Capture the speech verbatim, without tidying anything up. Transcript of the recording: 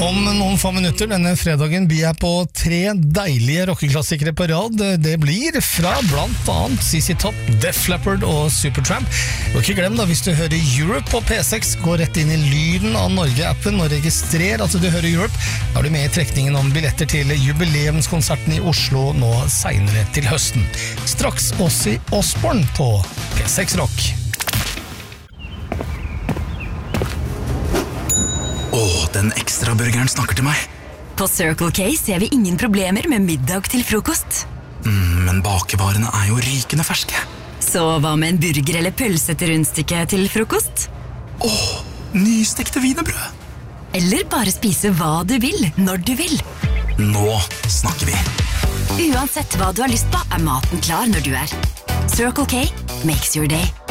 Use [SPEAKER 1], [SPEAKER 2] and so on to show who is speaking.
[SPEAKER 1] Om noen få minutter denne fredagen byr jeg på tre deilige rockeklassikere på rad. Det blir fra blant annet C C Top, Def Leppard og Supertramp. Og ikke glem da, hvis du hører Europe på P seks, gå rett inn i Lyden av Norge-appen og registrer at du hører Europe. Da er du med i trekningen om billetter til jubileumskonserten i Oslo nå senere til høsten. Straks Ozzy Osbourne på P seks Rock.
[SPEAKER 2] Åh, den ekstra burgeren snakker til meg.
[SPEAKER 3] På Circle K ser vi ingen problemer med middag til frokost.
[SPEAKER 2] Mm, men bakevarene er jo rykende ferske.
[SPEAKER 3] Så hva med en burger eller pølse til rundstykke til frokost?
[SPEAKER 2] Åh, nystekte wienerbrød.
[SPEAKER 3] Eller bare spise hva du vil, når du vil.
[SPEAKER 2] Nå snakker vi.
[SPEAKER 3] Uansett hva du har lyst på, er maten klar når du er. Circle K makes your day.